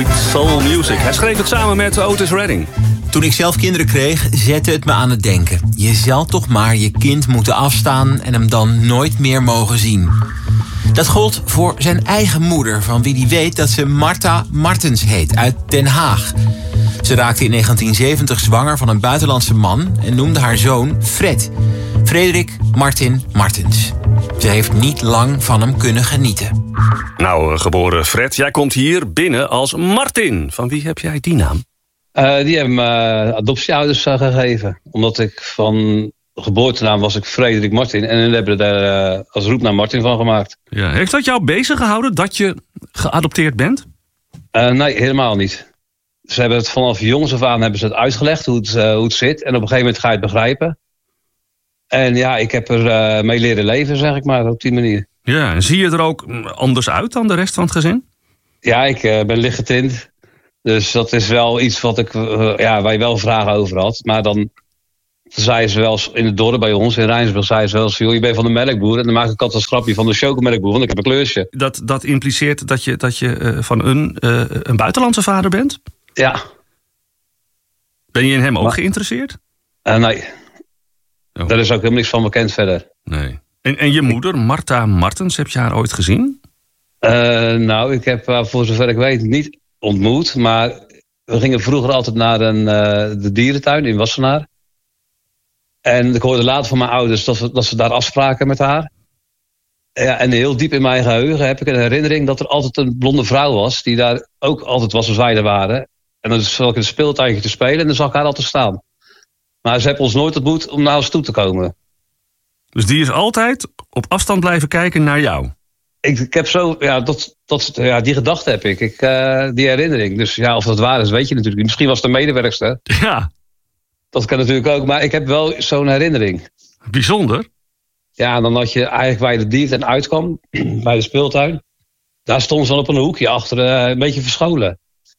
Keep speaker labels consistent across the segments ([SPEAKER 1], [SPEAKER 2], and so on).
[SPEAKER 1] Soul Music. Hij schreef het samen met Otis Redding.
[SPEAKER 2] Toen ik zelf kinderen kreeg, zette het me aan het denken. Je zal toch maar je kind moeten afstaan en hem dan nooit meer mogen zien. Dat gold voor zijn eigen moeder, van wie hij weet dat ze Martha Martens heet, uit Den Haag. Ze raakte in 1970 zwanger van een buitenlandse man en noemde haar zoon Fred. Frederik Martin Martens. Ze heeft niet lang van hem kunnen genieten.
[SPEAKER 1] Nou, geboren Fred, jij komt hier binnen als Martin. Van wie heb jij die naam?
[SPEAKER 3] Die hebben me adoptieouders gegeven. Omdat ik van geboortenaam was ik Frederik Martin. En dan hebben we daar als roepnaam Martin van gemaakt.
[SPEAKER 1] Ja, heeft dat jou bezig gehouden dat je geadopteerd bent?
[SPEAKER 3] Nee, helemaal niet. Ze hebben het vanaf jongs af aan hebben ze het uitgelegd hoe het zit. En op een gegeven moment ga je het begrijpen. En ja, ik heb er mee leren leven, zeg ik maar, op die manier.
[SPEAKER 1] Ja, en zie je er ook anders uit dan de rest van het gezin?
[SPEAKER 3] Ja, ik ben lichtgetint. Dus dat is wel iets wat waar je wel vragen over had. Maar dan zei ze wel eens in het dorp bij ons, in Rijnsburg, zei ze wel eens, joh, je bent van de melkboer. En dan maak ik altijd een grapje van de chocomelkboer, want ik heb een kleurtje.
[SPEAKER 1] Dat impliceert dat je van een buitenlandse vader bent?
[SPEAKER 3] Ja.
[SPEAKER 1] Ben je in hem ook geïnteresseerd?
[SPEAKER 3] Nee.
[SPEAKER 1] Oh.
[SPEAKER 3] Daar is ook helemaal niks van bekend verder.
[SPEAKER 1] Nee. En je moeder, Martha Martens, heb je haar ooit gezien?
[SPEAKER 3] Nou, ik heb haar voor zover ik weet niet ontmoet. Maar we gingen vroeger altijd naar de dierentuin in Wassenaar. En ik hoorde later van mijn ouders dat ze daar afspraken met haar. Ja, en heel diep in mijn geheugen heb ik een herinnering dat er altijd een blonde vrouw was. Die daar ook altijd was als wij er waren. En dan zat ik in een speeltuintje te spelen en dan zag ik haar altijd staan. Maar ze hebben ons nooit ontmoet om naar ons toe te komen.
[SPEAKER 1] Dus die is altijd op afstand blijven kijken naar jou?
[SPEAKER 3] Ik heb zo, die gedachte heb ik. Die herinnering. Dus ja, of dat waar is, weet je natuurlijk niet. Misschien was het een medewerkster.
[SPEAKER 1] Ja.
[SPEAKER 3] Dat kan natuurlijk ook, maar ik heb wel zo'n herinnering.
[SPEAKER 1] Bijzonder.
[SPEAKER 3] Ja, en dan had je eigenlijk waar je de dierentuin uitkwam, bij de speeltuin. Daar stond ze dan op een hoekje achter, een beetje verscholen.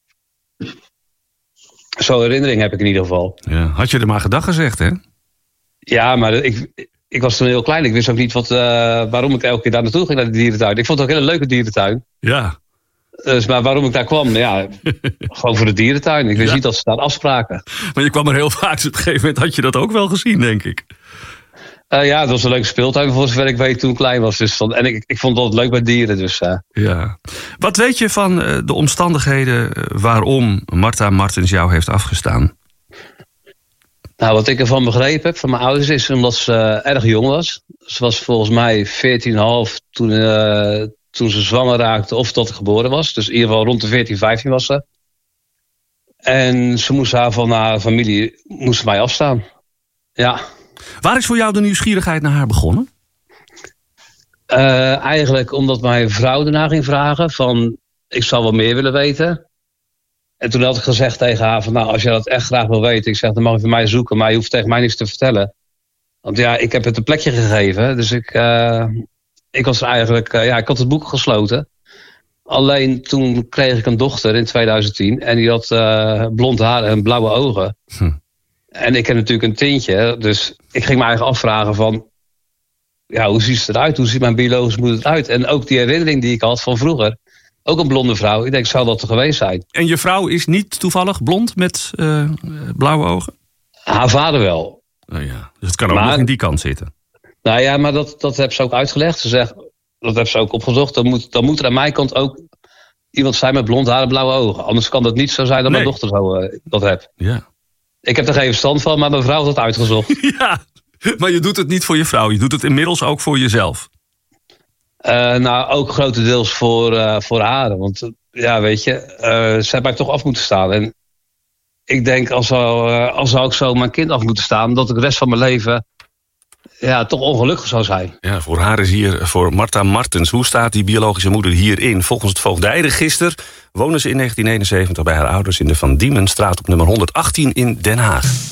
[SPEAKER 3] Zo'n herinnering heb ik in ieder geval.
[SPEAKER 1] Ja, had je er maar gedag gezegd, hè?
[SPEAKER 3] Ja, maar ik was toen heel klein. Ik wist ook niet waarom ik elke keer daar naartoe ging, naar de dierentuin. Ik vond het ook een hele leuke dierentuin.
[SPEAKER 1] Ja.
[SPEAKER 3] Dus, maar waarom ik daar kwam? Ja, gewoon voor de dierentuin. Ik wist niet dat ze daar afspraken.
[SPEAKER 1] Maar je kwam er heel vaak, dus op een gegeven moment had je dat ook wel gezien, denk ik.
[SPEAKER 3] Ja, het was een leuke speeltuin voor zover ik weet toen ik klein was. Dus en ik vond het leuk bij dieren. Dus,
[SPEAKER 1] Ja. Wat weet je van de omstandigheden waarom Martha Martens jou heeft afgestaan?
[SPEAKER 3] Nou, wat ik ervan begrepen heb van mijn ouders is omdat ze erg jong was. Ze was volgens mij 14,5 toen ze zwanger raakte of tot ik geboren was. Dus in ieder geval rond de 14, 15 was ze. En ze moest van haar familie mij afstaan. Ja.
[SPEAKER 1] Waar is voor jou de nieuwsgierigheid naar haar begonnen?
[SPEAKER 3] Eigenlijk omdat mijn vrouw erna ging vragen van ik zou wel meer willen weten. En toen had ik gezegd tegen haar van nou, als je dat echt graag wil weten, ik zeg dan mag je voor mij zoeken, maar je hoeft tegen mij niks te vertellen. Want ja, ik heb het een plekje gegeven, dus ik was er eigenlijk, ik had het boek gesloten. Alleen toen kreeg ik een dochter in 2010 en die had blond haar en blauwe ogen. En ik heb natuurlijk een tintje, dus ik ging me eigenlijk afvragen van ja, hoe ziet ze eruit? Hoe ziet mijn biologische moeder eruit? En ook die herinnering die ik had van vroeger. Ook een blonde vrouw. Ik denk, zou dat er geweest zijn? En
[SPEAKER 1] je vrouw is niet toevallig blond met blauwe ogen?
[SPEAKER 3] Haar vader wel.
[SPEAKER 1] Oh ja. Dus het kan ook nog in die kant zitten.
[SPEAKER 3] Nou ja, maar dat heeft ze ook uitgelegd. Ze zegt, dat heeft ze ook opgezocht. Dan moet er aan mijn kant ook iemand zijn met blond haar en blauwe ogen. Anders kan dat niet zo zijn dat mijn dochter zo dat heeft.
[SPEAKER 1] Ja.
[SPEAKER 3] Ik heb er geen verstand van, maar mijn vrouw heeft dat uitgezocht.
[SPEAKER 1] Ja, maar je doet het niet voor je vrouw. Je doet het inmiddels ook voor jezelf.
[SPEAKER 3] Nou, ook grotendeels voor haar. Want ja, weet je, ze heeft mij toch af moeten staan. En ik denk, als zou ik zo mijn kind af moeten staan, dat ik de rest van mijn leven toch ongelukkig zou zijn.
[SPEAKER 1] Ja, voor haar is hier, voor Martha Martens. Hoe staat die biologische moeder hierin? Volgens het voogdijregister wonen ze in 1971 bij haar ouders in de Van Diemenstraat op nummer 118 in Den Haag.